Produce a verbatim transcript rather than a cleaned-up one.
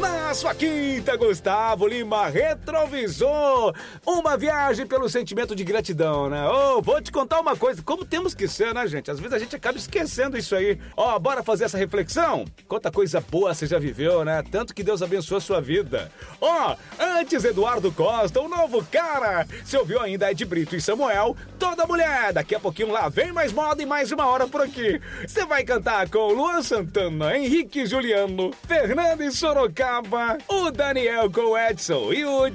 Na sua quinta, Gustavo Lima, Retrovisor. Uma viagem pelo sentimento de gratidão, né? Ô, oh, vou te contar uma coisa, como temos que ser, né, gente? Às vezes a gente acaba esquecendo isso aí. Ó, oh, bora fazer essa reflexão? Quanta coisa boa você já viveu, né? Tanto que Deus abençoou a sua vida. Ó, oh, antes Eduardo Costa, o novo cara. Você ouviu ainda Ed Brito e Samuel, Toda Mulher. Daqui a pouquinho lá vem mais moda e mais uma hora por aqui. Você vai cantar com Luan Santana, Henrique Juliano, Fernando e Sorocaba, o Daniel com o Edson e o